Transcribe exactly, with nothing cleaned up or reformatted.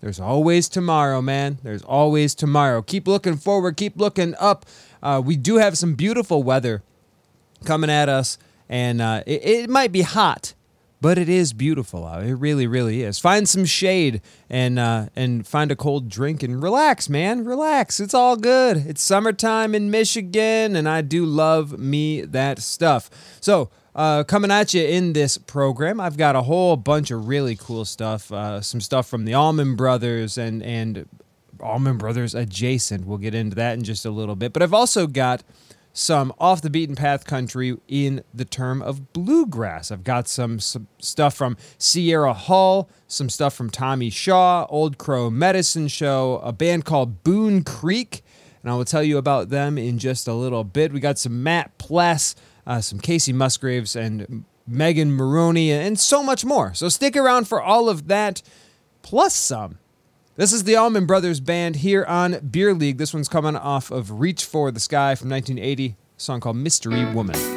there's always tomorrow, man. There's always tomorrow. Keep looking forward. Keep looking up. Uh, we do have some beautiful weather coming at us, and uh, it, it might be hot, but it is beautiful out. It really, really is. Find some shade and uh, and find a cold drink and relax, man. Relax. It's all good. It's summertime in Michigan, and I do love me that stuff. So, uh, coming at you in this program, I've got a whole bunch of really cool stuff. Uh, some stuff from the Allman Brothers and and Allman Brothers adjacent. We'll get into that in just a little bit. But I've also got some off the beaten path country in the term of bluegrass. I've got some, some stuff from Sierra Hull, some stuff from Tommy Shaw, Old Crow Medicine Show, a band called Boone Creek, and I will tell you about them in just a little bit. We got some Matt Pless, uh, some Casey Musgraves, and Megan Maroney, and so much more. So stick around for all of that, plus some. This is the Allman Brothers Band here on Beer League. This one's coming off of Reach for the Sky from nineteen eighty, a song called Mystery Woman.